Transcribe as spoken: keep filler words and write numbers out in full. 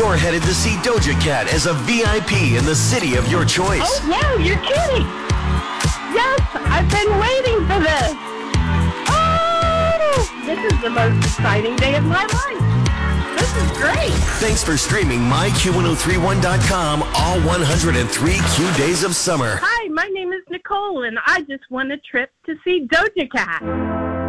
You're headed to see Doja Cat as a V I P in the city of your choice. Oh, no, you're kidding. Yes, I've been waiting for this. Oh, this is the most exciting day of my life. This is great. Thanks for streaming my Q ten thirty-one dot com all one hundred three Q days of summer. Hi, my name is Nicole, and I just won a trip to see Doja Cat.